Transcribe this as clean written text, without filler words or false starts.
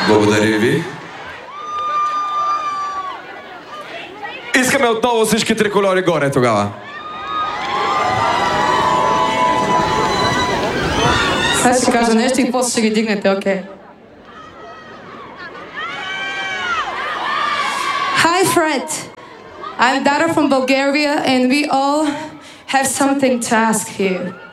Благодаря ви. Искаме отново всички трикольори горе тогава. Сега ще кажа нещо и после ще ги дигнете, окей. Hi, Fred. I'm Dara from Bulgaria, and we all have something to ask you.